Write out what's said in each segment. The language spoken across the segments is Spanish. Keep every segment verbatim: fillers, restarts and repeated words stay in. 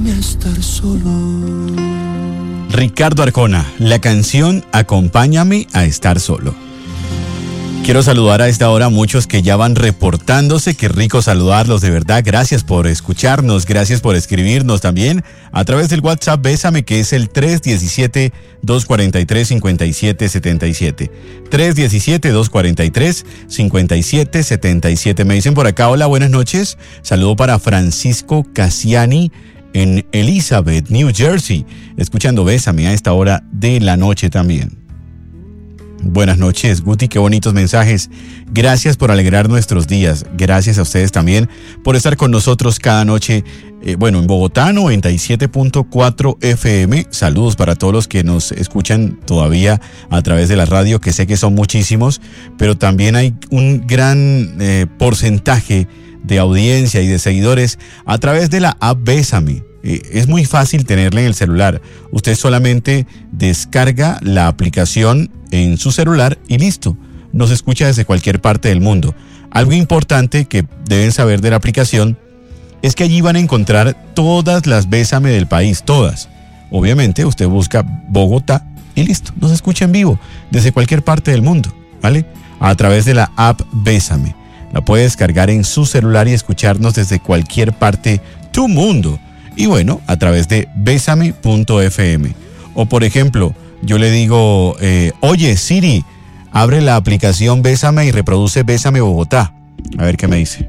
Acompáñame a estar solo. Ricardo Arjona, la canción Acompáñame a estar solo. Quiero saludar a esta hora a muchos que ya van reportándose. Qué rico saludarlos, de verdad. Gracias por escucharnos, gracias por escribirnos también a través del WhatsApp Bésame, que es el tres uno siete, dos cuatro tres, cinco siete siete siete. tres uno siete, dos cuatro tres, cinco siete siete siete. Me dicen por acá, hola, buenas noches. Saludo para Francisco Cassiani en Elizabeth, New Jersey, escuchando Bésame a esta hora de la noche también. Buenas noches, Guti, qué bonitos mensajes. Gracias por alegrar nuestros días. Gracias a ustedes también por estar con nosotros cada noche. Eh, bueno, en Bogotá, noventa y siete punto cuatro F M. Saludos para todos los que nos escuchan todavía a través de la radio, que sé que son muchísimos, pero también hay un gran eh, porcentaje de audiencia y de seguidores a través de la app Bésame. Eh, es muy fácil tenerla en el celular. Usted solamente descarga la aplicación en su celular y listo. Nos escucha desde cualquier parte del mundo. Algo importante que deben saber de la aplicación es que allí van a encontrar todas las Bésame del país, todas. Obviamente usted busca Bogotá y listo, nos escucha en vivo desde cualquier parte del mundo, ¿vale? A través de la app Bésame. La puede descargar en su celular y escucharnos desde cualquier parte del mundo. Y bueno, a través de bésame punto f m. O por ejemplo, yo le digo, eh, oye Siri, abre la aplicación Bésame y reproduce Bésame Bogotá. A ver qué me dice.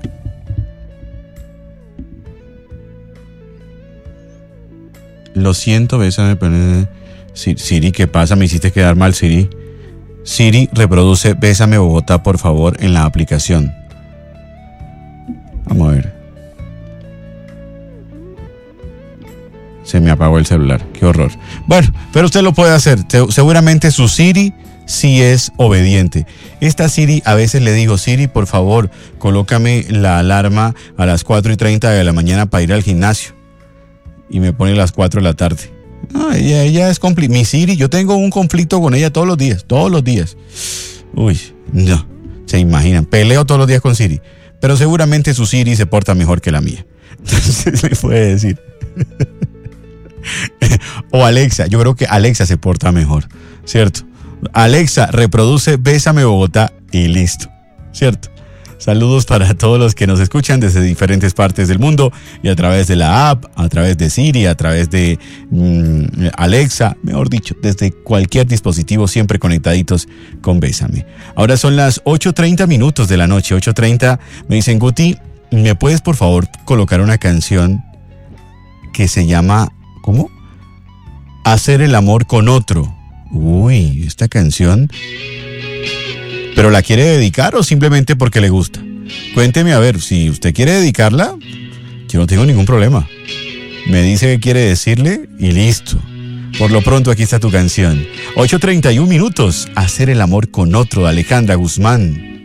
Lo siento, Bésame. Pero... Siri, ¿qué pasa? Me hiciste quedar mal, Siri. Siri, reproduce Bésame Bogotá, por favor, en la aplicación. Vamos a ver. Se me apagó el celular, qué horror. Bueno, pero usted lo puede hacer. Seguramente su Siri sí es obediente. Esta Siri, a veces le digo, Siri, por favor, colócame la alarma a las cuatro y treinta de la mañana para ir al gimnasio. Y me pone a las cuatro de la tarde. Ah, ella, ella es compli- Mi Siri, yo tengo un conflicto con ella todos los días, todos los días. Uy, no, se imaginan. Peleo todos los días con Siri. Pero seguramente su Siri se porta mejor que la mía. Entonces le puede decir. O Alexa, yo creo que Alexa se porta mejor, ¿cierto? Alexa, reproduce Bésame Bogotá y listo, ¿cierto? Saludos para todos los que nos escuchan desde diferentes partes del mundo y a través de la app, a través de Siri, a través de mmm, Alexa, mejor dicho, desde cualquier dispositivo, siempre conectaditos con Bésame. Ahora son las ocho treinta minutos de la noche, ocho treinta. Me dicen, Guti, ¿me puedes por favor colocar una canción que se llama, ¿cómo? Hacer el amor con otro? Uy, esta canción... ¿Pero la quiere dedicar o simplemente porque le gusta? Cuénteme, a ver, si usted quiere dedicarla, yo no tengo ningún problema. Me dice que quiere decirle y listo. Por lo pronto aquí está tu canción. ocho treinta y un minutos. Hacer el amor con otro, de Alejandra Guzmán.